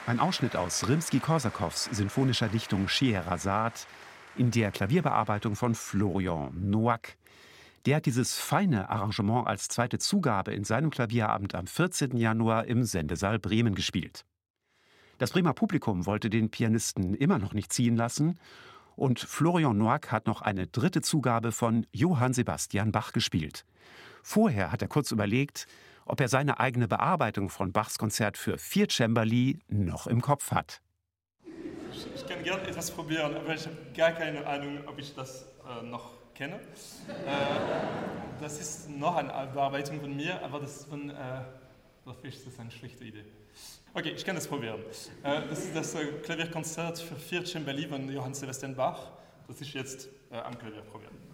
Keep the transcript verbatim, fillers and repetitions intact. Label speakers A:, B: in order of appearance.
A: Ein Ausschnitt aus Rimski-Korsakows sinfonischer Dichtung Scheherazad in der Klavierbearbeitung von Florian Noack. Der hat dieses feine Arrangement als zweite Zugabe in seinem Klavierabend am vierzehnten Januar im Sendesaal Bremen gespielt. Das Bremer Publikum wollte den Pianisten immer noch nicht ziehen lassen und Florian Noack hat noch eine dritte Zugabe von Johann Sebastian Bach gespielt. Vorher hat er kurz überlegt, ob er seine eigene Bearbeitung von Bachs Konzert für vier Cembali noch im Kopf hat.
B: Ich, ich kann gerne etwas probieren, aber ich habe gar keine Ahnung, ob ich das äh, noch kenne. Äh, das ist noch eine Bearbeitung von mir, aber das von äh, der Fisch ist eine schlechte Idee. Okay, ich kann das probieren. Äh, das ist das äh, Klavierkonzert für vier Cembali von Johann Sebastian Bach, das ich jetzt äh, am Klavier probiere.